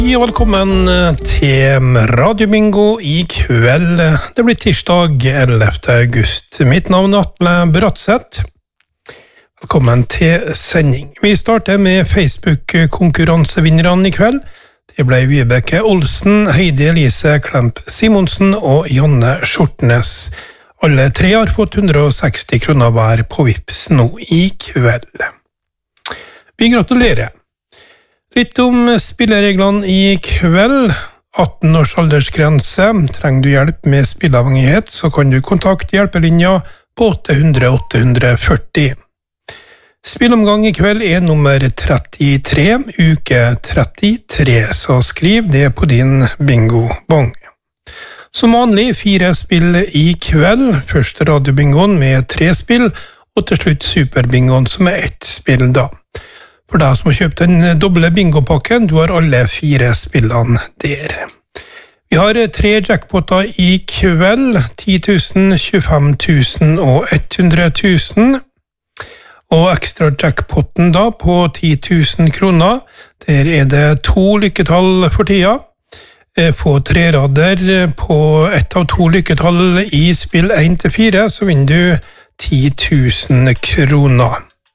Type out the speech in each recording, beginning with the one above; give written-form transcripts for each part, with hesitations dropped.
Velkommen til Radiobingo i kveld. Det blir tirsdag 11. august. Mitt navn er Atle Bratseth. Velkommen til sending. Vi starter med Facebook-konkurransevinnerne i kveld. Det ble Vibeke Olsen, Heidi Elise Klemp Simonsen og Janne Skjortnes. Alle tre har fått 160 kroner hver på Vipps nå i kveld. Vi gratulerer. Litt om spillereglene i kveld. 18 års aldersgrense. Trenger du hjelp med spilleavhengighet, så kan du kontakte hjelpelinja på 800-840. Spillomgang i kveld er nummer 33, uke 33, så skriv det på din bingo-bong. Som vanlig 4 spill i kveld. Først radiobingoen med 3 spill, og til slutt superbingoen som er 1 spill da. For deg som har kjøpt den doble bingopakken, du har alle 4 spillene der. Vi har 3 jackpotter i kveld, 10 000, 25 000 og 100 000. Og ekstra jackpotten da på 10 000 kroner, der er det 2 lykketall for tida. Få 3 rader på ett av 2 lykketall i spill 1-4, så vinner du 10 000 kroner.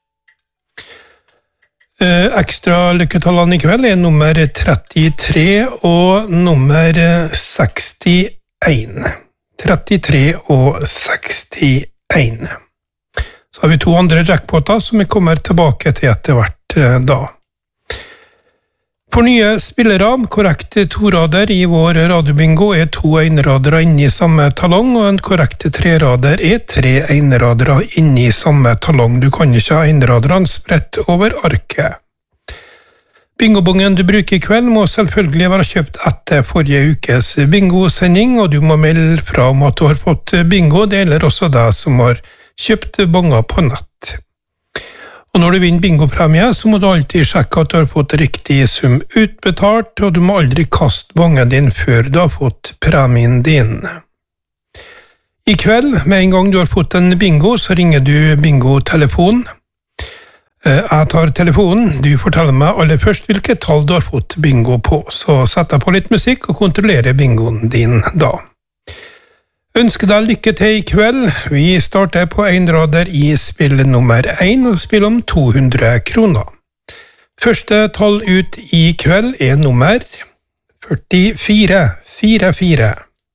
Ekstra lykketallene i kveld er nummer 33 og nummer 61. 33 og 61. Så har vi 2 andre jackpotter som vi kommer tilbake til etter hvert da. For nye spillere, korrekt 2-rader i vår radiobingo er 2 1-radere inni samme talong, og en korrekt 3-rader er 3 1-radere inni samme talong. Du kan ikke ha 1-raderne spredt over arket. Bingobongen du bruker i kveld må selvfølgelig være kjøpt etter forrige ukes bingosending, og du må melde fra om at du har fått bingo. Det gjelder også deg som har kjøpt bonger på nett. Og når du vinner bingopremie, så må du alltid sjekke at du har fått riktig sum utbetalt, og du må aldri kaste bongen din før du har fått premien din. I kveld, med en gang du har fått en bingo, så ringer du bingo-telefonen. Jeg tar telefonen, du forteller meg aller først hvilket tall du har fått bingo på, så setter jeg på litt musikk og kontrollerer bingoen din da. Ønsker deg lykke til i kveld. Vi starter på 1-rader i spill nummer 1 og spiller om 200 kroner. Første tall ut i kveld er nummer 44. 44.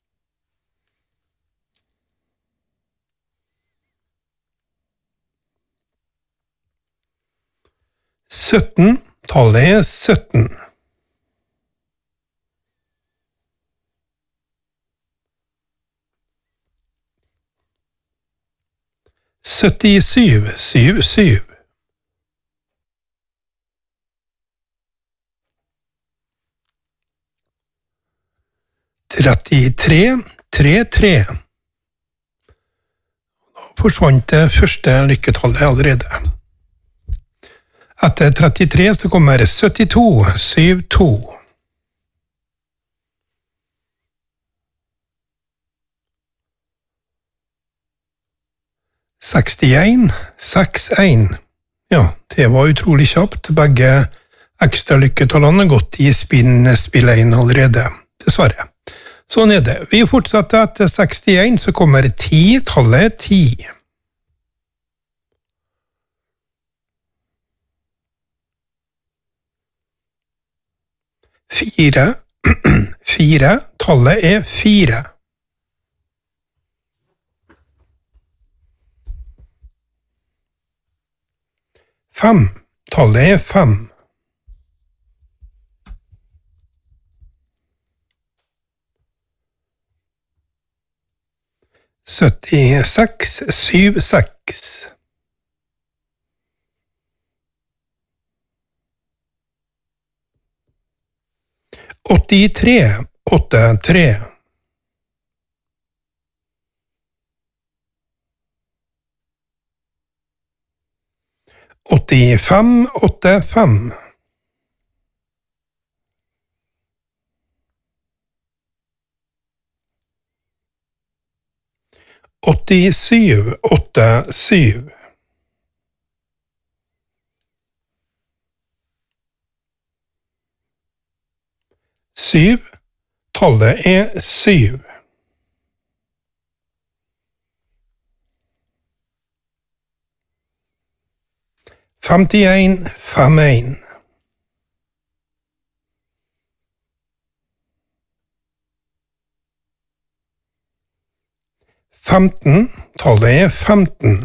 17. Tallet er 17. 77. 77. 33. 33. Da forsvant det første lykketallet allerede. Etter 33 så kommer 72. 72. 61. 61. Ja, det var utrolig kjapt. Begge ekstra lykketallene har gått i spill 1 allerede, dessverre. Sånn er det. Vi fortsetter etter 61, så kommer 10, tallet 10. 4. 4, tallet er 4. 5, tallet er 5. 76. 76. 83. 83. 85. 85. 87. 87. 7. Tallet er 7. 51, 51. 15. Tallet er 15.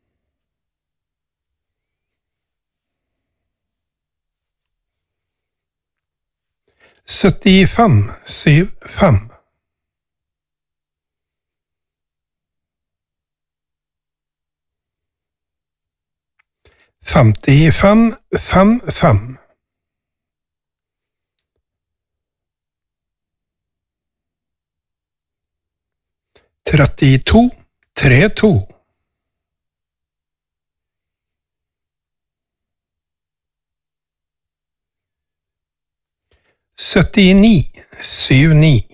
75, 75. 55, 55. 32, 32. 79, 79.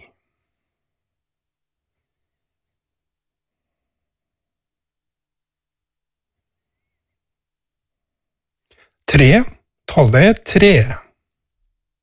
3. Tallet er 3.